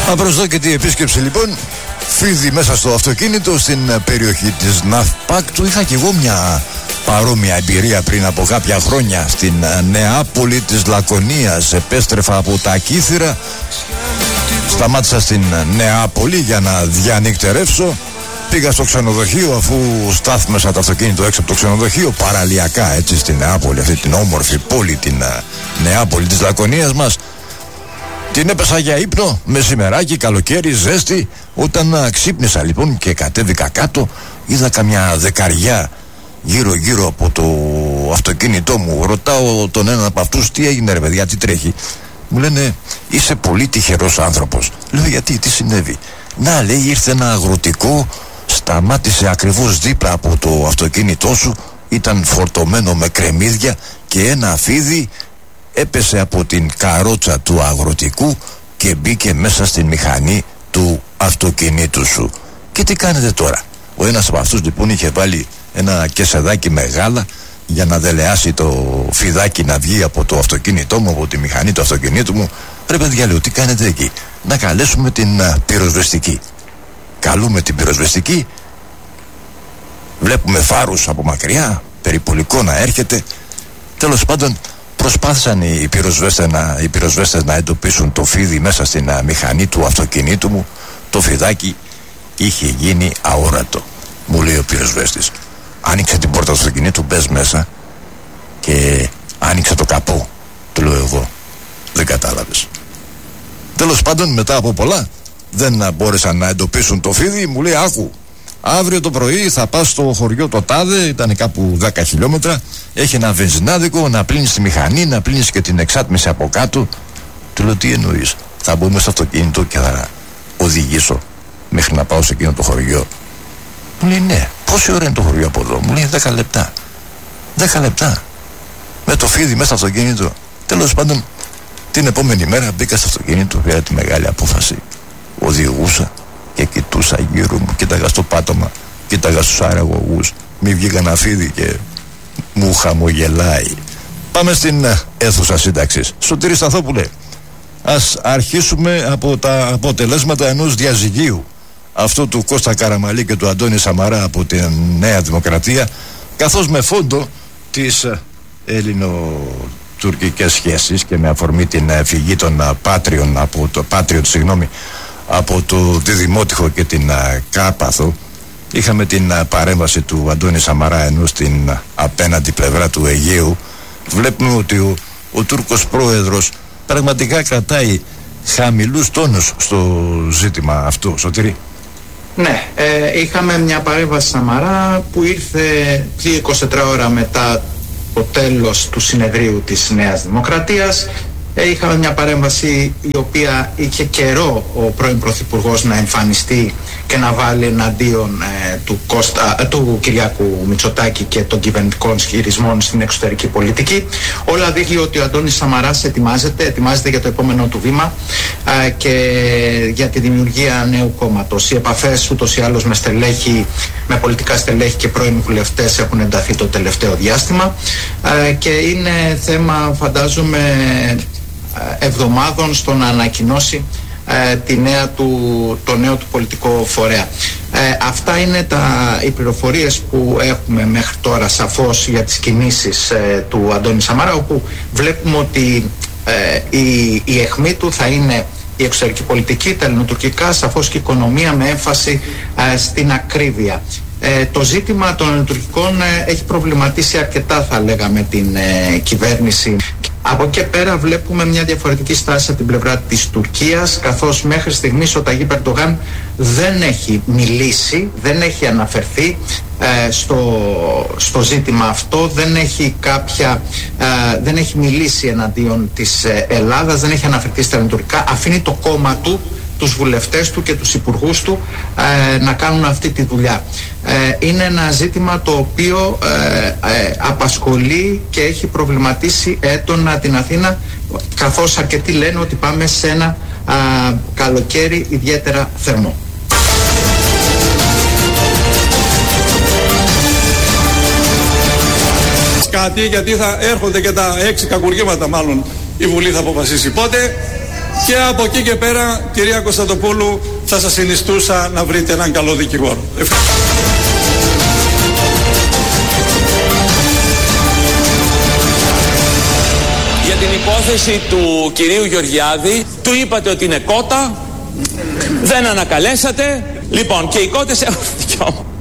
Απροσδόκητη επίσκεψη λοιπόν. Φίδι μέσα στο αυτοκίνητο στην περιοχή της Ναυπάκτου. Είχα και εγώ μια παρόμοια εμπειρία πριν από κάποια χρόνια στην Νεάπολη της Λακωνίας. Επέστρεφα από τα Κύθυρα, σταμάτησα στην Νεάπολη για να διανυκτερεύσω. Πήγα στο ξενοδοχείο, αφού στάθμεσα το αυτοκίνητο έξω από το ξενοδοχείο, παραλιακά έτσι στην Νεάπολη, αυτή την όμορφη πόλη, την Νεάπολη της Λακωνίας μας. Την έπεσα για ύπνο, μεσημεράκι, καλοκαίρι, ζέστη. Όταν ξύπνησα λοιπόν και κατέβηκα κάτω, είδα καμιά δεκαριά γύρω από το αυτοκίνητό μου. Ρωτάω τον έναν από αυτούς, τι έγινε ρε παιδιά, τι τρέχει? Μου λένε, είσαι πολύ τυχερός άνθρωπος. Λέω, γιατί, τι συνέβη? Να, λέει, ήρθε ένα αγροτικό, σταμάτησε ακριβώς δίπλα από το αυτοκίνητό σου, ήταν φορτωμένο με κρεμμύδια και ένα φίδι έπεσε από την καρότσα του αγροτικού και μπήκε μέσα στην μηχανή του αυτοκινήτου σου. Και τι κάνετε τώρα? Ο ένας από αυτούς λοιπόν είχε βάλει ένα κεσεδάκι με γάλα για να δελεάσει το φιδάκι να βγει από το αυτοκίνητό μου, από τη μηχανή του αυτοκινήτου μου. Ρε παιδιά, λέω, τι κάνετε εκεί? Να καλέσουμε την πυροσβεστική. Καλούμε την πυροσβεστική, βλέπουμε φάρους από μακριά, περιπολικό να έρχεται. Τέλος πάντων προσπάθησαν οι πυροσβέστες να εντοπίσουν το φίδι μέσα στην μηχανή του αυτοκινήτου μου. Το φιδάκι είχε γίνει αόρατο. Μου λέει ο πυροσβέστης, άνοιξε την πόρτα του αυτοκινήτου, μπες μέσα και άνοιξε το καπό. Του λέω εγώ, δεν κατάλαβες? Τέλος πάντων, μετά από πολλά, δεν μπόρεσαν να εντοπίσουν το φίδι. Μου λέει, άκου, αύριο το πρωί θα πας στο χωριό το τάδε, ήταν κάπου 10 χιλιόμετρα, έχει ένα βενζινάδικο, να πλύνεις τη μηχανή, να πλύνεις και την εξάτμιση από κάτω. Του λέω, τι εννοείς? Θα μπούμε στο αυτοκίνητο και θα οδηγήσω μέχρι να πάω σε εκείνο το χωριό. Μου λέει, ναι. Πόση ώρα είναι το χωριό από εδώ? Μου λέει, 10 λεπτά. 10 λεπτά με το φίδι μέσα στο αυτοκίνητο. Τέλος πάντων, την επόμενη μέρα μπήκα στο αυτοκίνητο, πήρα τη μεγάλη απόφαση. Οδηγούσα και κοιτούσα γύρω μου, κοίταγα στο πάτωμα, κοίταγα στους αεραγωγούς, μη βγήκα ένα φίδι και μου χαμογελάει. Πάμε στην αίθουσα σύνταξης. Σωτήρη Σταθόπουλε, ας αρχίσουμε από τα αποτελέσματα ενός διαζυγίου, αυτού του Κώστα Καραμαλή και του Αντώνη Σαμαρά από τη Νέα Δημοκρατία, καθώς με φόντο τις ελληνοτουρκικές σχέσεις και με αφορμή την φυγή των Πάτριων από το από το Διδημότυχο και την Κάπαθο, είχαμε την παρέμβαση του Αντώνη Σαμαρά, ενώ στην απέναντι πλευρά του Αιγαίου βλέπουμε ότι ο Τούρκος πρόεδρος πραγματικά κρατάει χαμηλούς τόνους στο ζήτημα αυτό. Σωτήρη. Ναι, είχαμε μια παρέμβαση Σαμαρά που ήρθε 24 ώρα μετά το τέλος του συνεδρίου της Νέας Δημοκρατίας. Είχαμε μια παρέμβαση η οποία είχε καιρό ο πρώην Πρωθυπουργός να εμφανιστεί και να βάλει εναντίον του Κυριάκου Μητσοτάκη και των κυβερνητικών χειρισμών στην εξωτερική πολιτική. Όλα δείχνει ότι ο Αντώνης Σαμαράς ετοιμάζεται για το επόμενο του βήμα και για τη δημιουργία νέου κόμματος. Οι επαφές ούτως ή άλλως με πολιτικά στελέχη και πρώην βουλευτές έχουν ενταθεί το τελευταίο διάστημα και είναι θέμα, φαντάζομαι, εβδομάδων στο να ανακοινώσει το νέο του πολιτικό φορέα. Αυτά είναι οι πληροφορίες που έχουμε μέχρι τώρα σαφώς για τις κινήσεις του Αντώνη Σαμαρά, όπου βλέπουμε ότι η αιχμή του θα είναι η εξωτερική πολιτική, τα ελληνοτουρκικά, σαφώς και η οικονομία, με έμφαση στην ακρίβεια. Το ζήτημα των ελληνοτουρκικών έχει προβληματίσει αρκετά, θα λέγαμε, την κυβέρνηση. Από εκεί και πέρα βλέπουμε μια διαφορετική στάση από την πλευρά της Τουρκίας, καθώς μέχρι στιγμής ο Ταγίπ Ερντογάν δεν έχει μιλήσει, δεν έχει αναφερθεί στο ζήτημα αυτό, δεν έχει μιλήσει εναντίον της Ελλάδας, δεν έχει αναφερθεί στα ελληνοτουρκικά, αφήνει το κόμμα του, τους βουλευτές του και τους υπουργούς του να κάνουν αυτή τη δουλειά. Είναι ένα ζήτημα το οποίο απασχολεί και έχει προβληματίσει έντονα την Αθήνα, καθώς αρκετοί λένε ότι πάμε σε ένα καλοκαίρι ιδιαίτερα θερμό. Κάτι, γιατί θα έρχονται και τα 6 κακουργήματα, μάλλον η Βουλή θα αποφασίσει πότε. Και από εκεί και πέρα, κυρία Κωνσταντοπούλου, θα σας συνιστούσα να βρείτε έναν καλό δικηγόρο. Για την υπόθεση του κυρίου Γεωργιάδη, του είπατε ότι είναι κότα, δεν ανακαλέσατε. Λοιπόν, και οι κότες έχουν δικαίωμα.